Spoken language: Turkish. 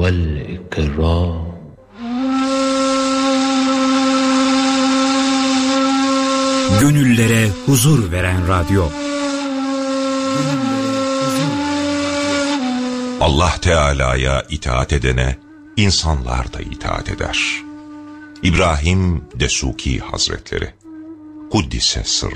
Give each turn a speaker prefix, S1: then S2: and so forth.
S1: والإكرام.
S2: Gönüllere huzur veren radyo.
S3: Allah Teala'ya itaat edene insanlar da itaat eder. İbrahim Desuki Hazretleri Kuddise Sırrı.